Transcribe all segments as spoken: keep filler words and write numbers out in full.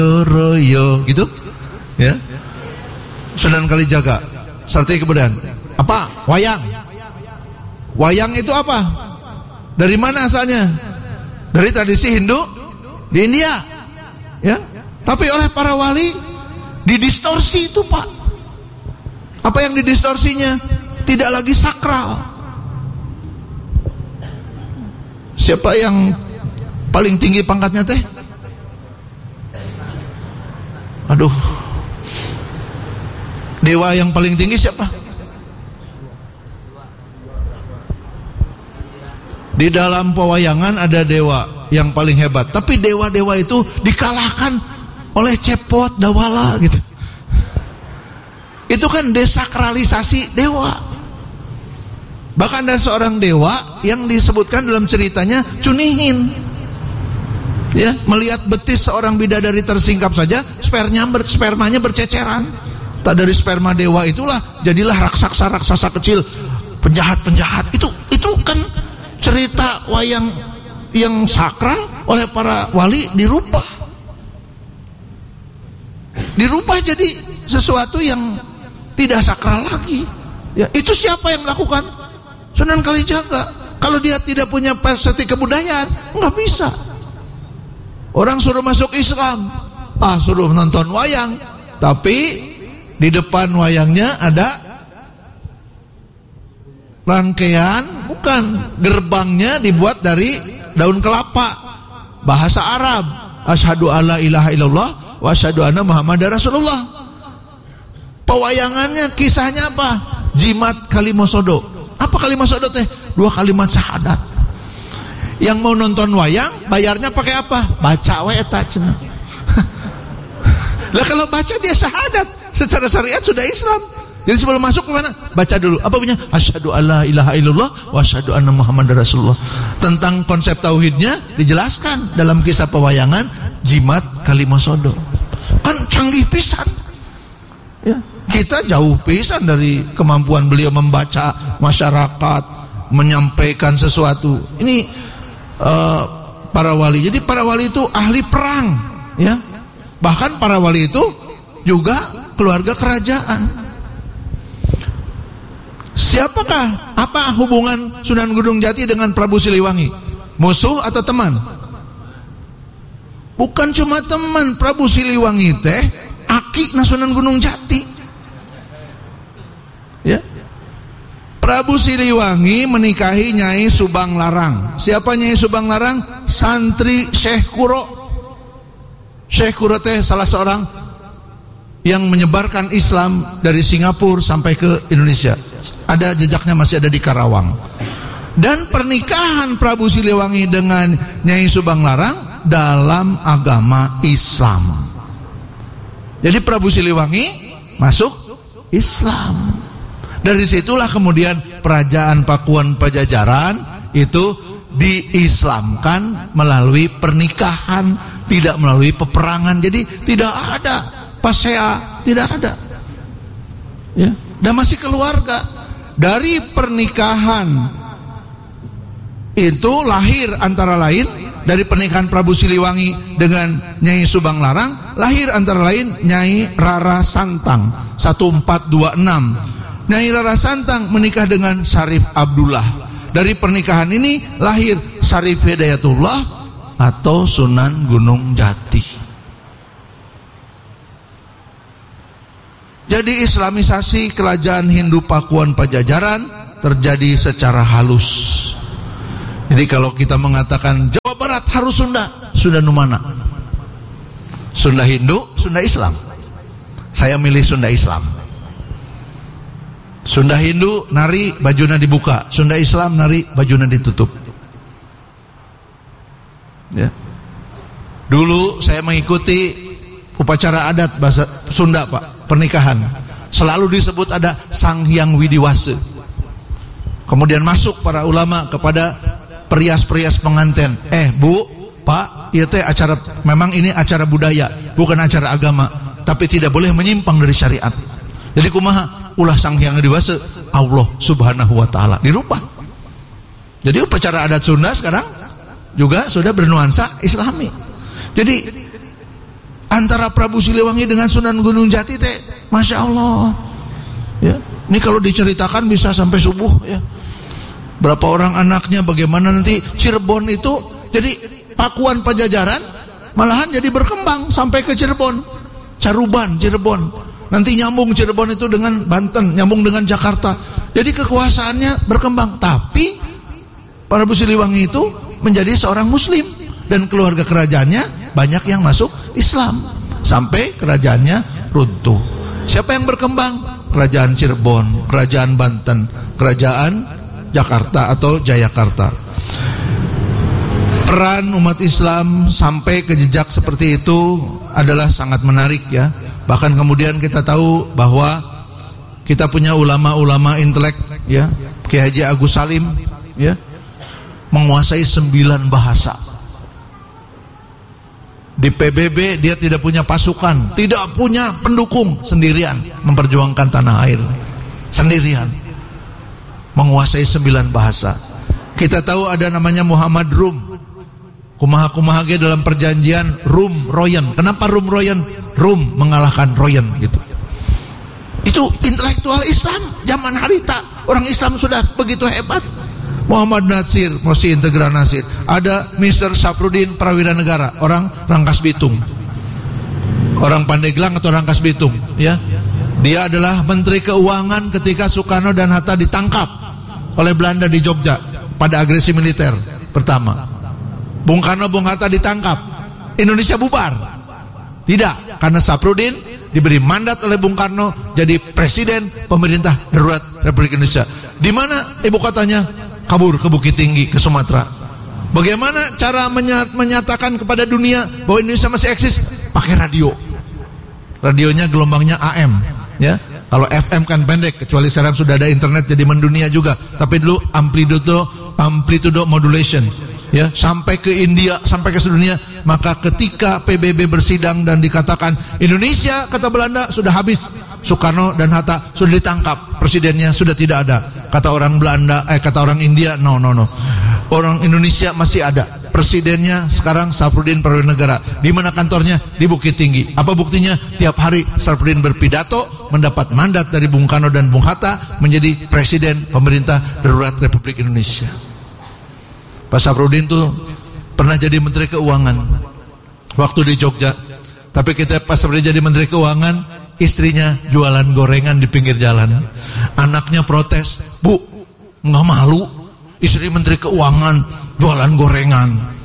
royo gitu ya. Sunan Kalijaga strategi kebudayaan apa? Wayang. Wayang itu apa? Dari mana asalnya? Dari tradisi Hindu di India ya. Tapi oleh para wali didistorsi itu Pak. Apa yang didistorsinya? Tidak lagi sakral. Siapa yang paling tinggi pangkatnya teh? Aduh, dewa yang paling tinggi siapa? Di dalam pewayangan ada dewa yang paling hebat, tapi dewa-dewa itu dikalahkan oleh cepot dawala gitu. Itu kan desakralisasi dewa. Bahkan ada seorang dewa yang disebutkan dalam ceritanya Cunihin. Ya, melihat betis seorang bidadari tersingkap saja, spermanya, ber, spermanya berceceran. Tak dari sperma dewa itulah jadilah raksasa-raksasa kecil, penjahat-penjahat. Itu itu kan cerita wayang yang sakral oleh para wali dirubah. Dirubah jadi sesuatu yang tidak sakral lagi. Ya, itu siapa yang melakukan? Sunan Kalijaga. Kalau dia tidak punya persepsi kebudayaan, nggak bisa. Orang suruh masuk Islam, ah suruh nonton wayang, tapi di depan wayangnya ada rangkaian, bukan, gerbangnya dibuat dari daun kelapa, bahasa Arab, asyhadu alla ilaha illallah wa asyhadu anna muhammadar rasulullah. Pewayangannya kisahnya apa? Jimat Kalimosodo. Apa Kalimosodo teh? Dua kalimat syahadat. Yang mau nonton wayang bayarnya pakai apa? Baca we eta cenah. Lah kalau baca dia syahadat, secara syariat sudah Islam. Jadi sebelum masuk ke mana? Baca dulu. Apa punya? Asyhadu alla ilaha illallah wa asyhadu anna muhammadar rasulullah. Tentang konsep tauhidnya dijelaskan dalam kisah pewayangan Jimat Kalimosodo. Kan canggih pisan. Ya, kita jauh pisan dari kemampuan beliau membaca masyarakat, menyampaikan sesuatu. Ini uh, para wali. Jadi para wali itu ahli perang, ya. Bahkan para wali itu juga keluarga kerajaan. Siapakah, apa hubungan Sunan Gunung Jati dengan Prabu Siliwangi? Musuh atau teman? Bukan cuma teman. Prabu Siliwangi teh aki na Sunan Gunung Jati. Ya. Prabu Siliwangi menikahi Nyai Subang Larang. Siapa Nyai Subang Larang? Santri Syekh Kuro. Syekh Kuro teh salah seorang yang menyebarkan Islam dari Singapura sampai ke Indonesia. Ada jejaknya, masih ada di Karawang. Dan pernikahan Prabu Siliwangi dengan Nyai Subang Larang dalam agama Islam. Jadi Prabu Siliwangi masuk Islam. Dari situlah kemudian kerajaan Pakuan Pajajaran itu diislamkan melalui pernikahan, tidak melalui peperangan. Jadi tidak ada pasea, tidak ada. Ya, dan masih keluarga. Dari pernikahan itu lahir antara lain, dari pernikahan Prabu Siliwangi dengan Nyai Subang Larang lahir antara lain Nyai Rara Santang seribu empat ratus dua puluh enam. Nyai Rara Santang menikah dengan Syarif Abdullah. Dari pernikahan ini lahir Syarif Hidayatullah atau Sunan Gunung Jati. Jadi islamisasi kerajaan Hindu Pakuan Pajajaran terjadi secara halus. Jadi kalau kita mengatakan Jawa Barat harus Sunda, Sunda Numana. Sunda Hindu, Sunda Islam. Saya milih Sunda Islam. Sunda Hindu nari bajuna dibuka, Sunda Islam nari bajuna ditutup. Ya. Dulu saya mengikuti upacara adat bahasa Sunda, Pak, pernikahan. Selalu disebut ada Sang Hyang Widiwase. Kemudian masuk para ulama kepada perias-perias pengantin. Eh bu, pak, iya teh acara, memang ini acara budaya, bukan acara agama, tapi tidak boleh menyimpang dari syariat. Jadi kumaha ulah Sang Hyang Widiwase Allah Subhanahu wa taala dirubah. Jadi upacara adat Sunda sekarang juga sudah bernuansa Islami. Jadi antara Prabu Siliwangi dengan Sunan Gunung Jati teh, masya Allah. Ya, ini kalau diceritakan bisa sampai subuh ya. Berapa orang anaknya, bagaimana nanti Cirebon itu jadi pakuan Pajajaran, malahan jadi berkembang sampai ke Cirebon, Caruban, Cirebon. Nanti nyambung Cirebon itu dengan Banten, nyambung dengan Jakarta. Jadi kekuasaannya berkembang. Tapi Prabu Siliwangi itu menjadi seorang Muslim dan keluarga kerajaannya banyak yang masuk Islam sampai kerajaannya runtuh. Siapa yang berkembang? Kerajaan Cirebon, kerajaan Banten, kerajaan Jakarta atau Jayakarta. Peran umat Islam sampai ke jejak seperti itu adalah sangat menarik ya. Bahkan kemudian kita tahu bahwa kita punya ulama-ulama intelek ya, Kiai Haji Agus Salim ya, menguasai sembilan bahasa. Di P B B dia tidak punya pasukan, tidak punya pendukung, sendirian memperjuangkan tanah air, sendirian menguasai sembilan bahasa. Kita tahu ada namanya Muhammad Rum, kumaha-kumaha ge dalam perjanjian Rum Royan. Kenapa Rum Royan? Rum mengalahkan Royan gitu. Itu intelektual Islam zaman harita. Orang Islam sudah begitu hebat. Muhammad Natsir, Mosi Integra Nasir. Ada mister Safruddin Prawira Negara, orang Rangkas Bitung, orang Pandeglang atau Rangkas Bitung ya. Dia adalah Menteri Keuangan ketika Soekarno dan Hatta ditangkap oleh Belanda di Jogja pada agresi militer pertama. Bung Karno, Bung Hatta ditangkap, Indonesia bubar. Tidak, karena Safruddin diberi mandat oleh Bung Karno jadi presiden pemerintah darurat Republik Indonesia. Di mana ibu kotanya? Kabur ke Bukit Tinggi, ke Sumatera. Bagaimana cara menyatakan kepada dunia bahwa Indonesia masih eksis? Pakai radio. Radionya gelombangnya A M ya. Kalau F M kan pendek, kecuali sekarang sudah ada internet jadi mendunia juga. Tapi dulu amplitudo amplitudo modulation ya, sampai ke India, sampai ke sedunia. Maka ketika P B B bersidang dan dikatakan Indonesia, kata Belanda, sudah habis, Soekarno dan Hatta sudah ditangkap, presidennya sudah tidak ada. Kata orang Belanda, eh kata orang India, no no no, orang Indonesia masih ada, presidennya sekarang Safruddin Prawira Negara. Di mana kantornya? Di Bukit Tinggi. Apa buktinya? Tiap hari Safruddin berpidato, mendapat mandat dari Bung Karno dan Bung Hatta menjadi presiden pemerintah darurat Republik Indonesia. Pak Safruddin tuh pernah jadi Menteri Keuangan waktu di Jogja. Tapi kita pas Safruddin jadi Menteri Keuangan, istrinya jualan gorengan di pinggir jalan. Anaknya protes, "Bu, nggak malu istri Menteri Keuangan jualan gorengan?"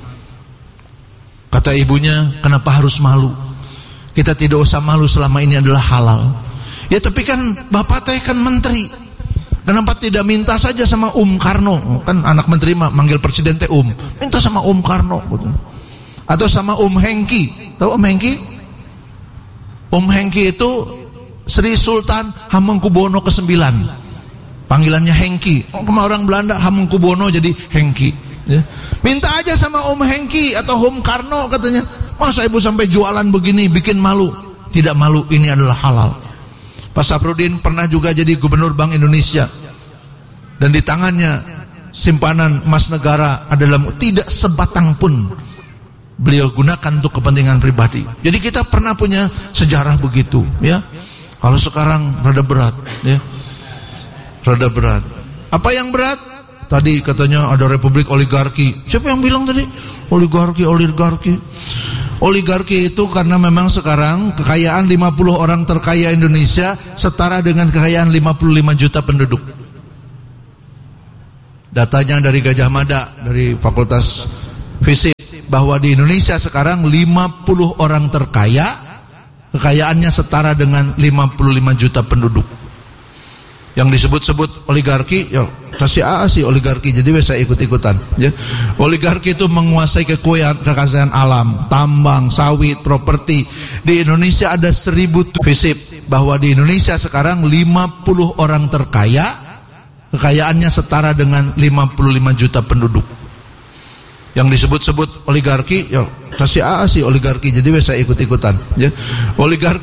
Kata ibunya, "Kenapa harus malu? Kita tidak usah malu selama ini adalah halal." Ya tapi kan bapak teh kan menteri, kenapa tidak minta saja sama Om Karno? Kan anak menteri mah manggil presiden teh Om, minta sama Om Karno gitu. Atau sama Om Hengki. Tahu Om Hengki? Om Hengki itu Sri Sultan Hamengkubuwono kesembilan, panggilannya Hengki. Oh, sama orang Belanda Hamengkubuwono jadi Hengki ya. Minta aja sama Om Hengki atau Om Karno, katanya, "Masa ibu sampai jualan begini, bikin malu?" Tidak malu, ini adalah halal. Pak Safruddin pernah juga jadi Gubernur Bank Indonesia, dan di tangannya simpanan emas negara adalah tidak sebatang pun beliau gunakan untuk kepentingan pribadi. Jadi kita pernah punya sejarah begitu ya. Kalau sekarang rada berat ya, rada berat. Apa yang berat? Tadi katanya ada republik oligarki. Siapa yang bilang tadi? Oligarki, oligarki. Oligarki itu karena memang sekarang kekayaan lima puluh orang terkaya Indonesia setara dengan kekayaan lima puluh lima juta penduduk. Datanya dari Gajah Mada, dari Fakultas Fisip, bahwa di Indonesia sekarang lima puluh orang terkaya, kekayaannya setara dengan lima puluh lima juta penduduk. Yang disebut-sebut oligarki, ya kasih A sih oligarki, jadi saya ikut-ikutan ya. Oligarki itu menguasai kekayaan, kekayaan alam, tambang, sawit, properti. Di Indonesia ada seribu Fisip, bahwa di Indonesia sekarang lima puluh orang terkaya, kekayaannya setara dengan lima puluh lima juta penduduk. Yang disebut-sebut oligarki, ya kasih A sih oligarki, jadi saya ikut-ikutan ya. Oligarki